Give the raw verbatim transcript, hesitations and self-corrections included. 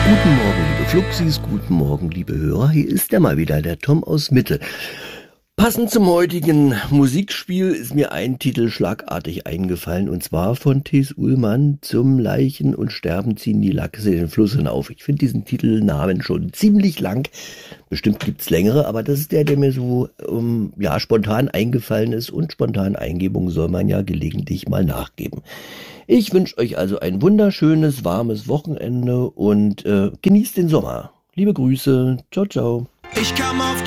Guten Morgen, liebe Fluxis, guten Morgen, liebe Hörer. Hier ist er mal wieder, der Tom aus Mitte. Passend zum heutigen Musikspiel ist mir ein Titel schlagartig eingefallen, und zwar von T S Ullmann: Zum Leichen und Sterben ziehen die Lachse den Fluss hinauf. Ich finde diesen Titelnamen schon ziemlich lang. Bestimmt gibt's längere, aber das ist der, der mir so um, ja, spontan eingefallen ist, und spontan Eingebungen soll man ja gelegentlich mal nachgeben. Ich wünsche euch also ein wunderschönes, warmes Wochenende und äh, genießt den Sommer. Liebe Grüße, ciao, ciao. Ich kam auf